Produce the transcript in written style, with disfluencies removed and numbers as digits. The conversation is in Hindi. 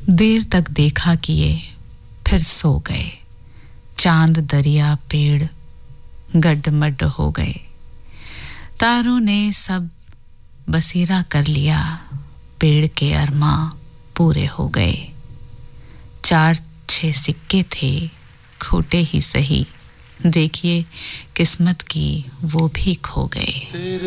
देर तक देखा किए फिर सो गए। चांद दरिया पेड़ गड्ढ-मड्ढ हो गए। तारों ने सब बसेरा कर लिया। पेड़ के अरमा पूरे हो गए। 4-6 सिक्के थे, खोटे ही सही। देखिए किस्मत की वो भी खो गए।